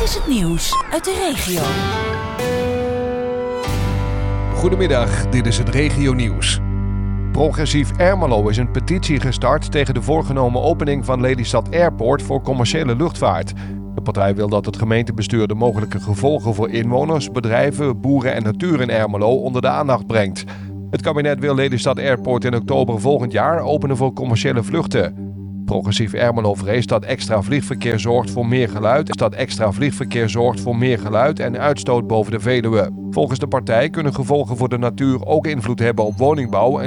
is het nieuws uit de regio. Goedemiddag, dit is het regionieuws. Progressief Ermelo is een petitie gestart tegen de voorgenomen opening van Lelystad Airport voor commerciële luchtvaart. De partij wil dat het gemeentebestuur de mogelijke gevolgen voor inwoners, bedrijven, boeren en natuur in Ermelo onder de aandacht brengt. Het kabinet wil Lelystad Airport in oktober volgend jaar openen voor commerciële vluchten. Progressief Ermelo vreest dat extra vliegverkeer zorgt voor meer geluid en uitstoot boven de Veluwe. Volgens de partij kunnen gevolgen voor de natuur ook invloed hebben op woningbouw en